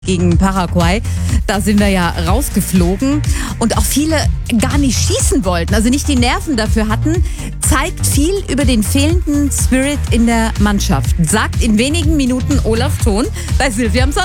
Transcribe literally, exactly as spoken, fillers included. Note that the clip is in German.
Gegen Paraguay. Da sind wir ja rausgeflogen und auch viele gar nicht schießen wollten, also nicht die Nerven dafür hatten, zeigt viel über den fehlenden Spirit in der Mannschaft, sagt in wenigen Minuten Olaf Thon bei Silvia am Sonntag.